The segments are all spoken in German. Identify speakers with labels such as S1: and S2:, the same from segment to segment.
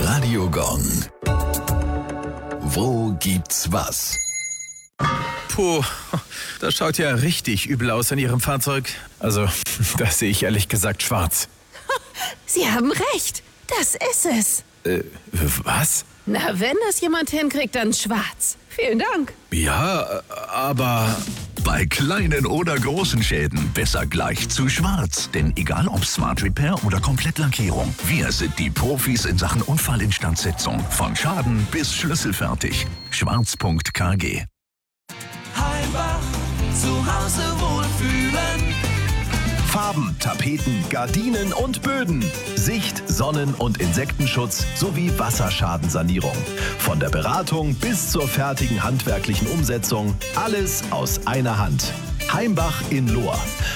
S1: Radiogong. Wo gibt's was?
S2: Puh, das schaut ja richtig übel aus an Ihrem Fahrzeug. Also, da sehe ich ehrlich gesagt schwarz.
S3: Sie haben recht. Das ist es.
S2: Was?
S3: Na, wenn das jemand hinkriegt, dann schwarz. Vielen Dank.
S2: Ja, aber...
S1: Bei kleinen oder großen Schäden besser gleich zu schwarz. Denn egal ob Smart Repair oder Komplettlackierung, wir sind die Profis in Sachen Unfallinstandsetzung. Von Schaden bis schlüsselfertig. Schwarz.kg.
S4: Heimbach, zu Hause wohlfühlen.
S5: Farben, Tapeten, Gardinen und Böden. Sicht-, Sonnen- und Insektenschutz sowie Wasserschadensanierung. Von der Beratung bis zur fertigen handwerklichen Umsetzung. Alles aus einer Hand. Heimbach in Lohr.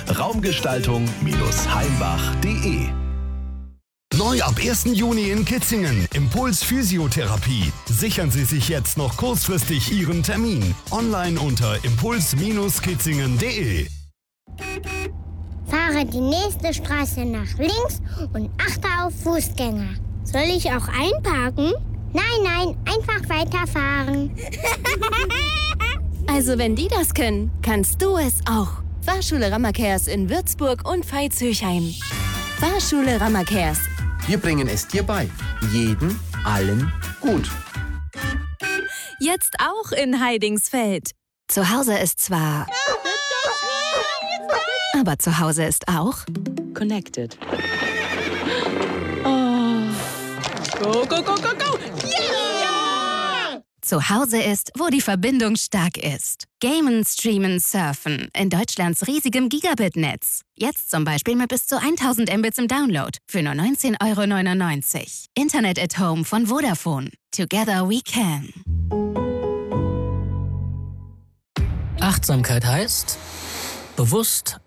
S5: Raumgestaltung-heimbach.de.
S6: Neu ab 1. Juni in Kitzingen. Impuls Physiotherapie. Sichern Sie sich jetzt noch kurzfristig Ihren Termin. Online unter impuls-kitzingen.de.
S7: Fahre die nächste Straße nach links und achte auf Fußgänger. Soll ich auch einparken? Nein, einfach weiterfahren.
S8: Also wenn die das können, kannst du es auch. Fahrschule Rammerkers in Würzburg und Veitshöchheim. Fahrschule Rammerkers.
S9: Wir bringen es dir bei. Jeden, allen, gut.
S8: Jetzt auch in Heidingsfeld. Zu Hause ist zwar... Aber zu Hause ist auch...
S10: Connected. Oh. Go, go, go, go, go!
S8: Yeah! Zu Hause ist, wo die Verbindung stark ist. Gamen, streamen, surfen. In Deutschlands riesigem Gigabit-Netz. Jetzt zum Beispiel mit bis zu 1000 Mbits im Download. Für nur 19,99 €. Internet at Home von Vodafone. Together we can.
S11: Achtsamkeit heißt... bewusst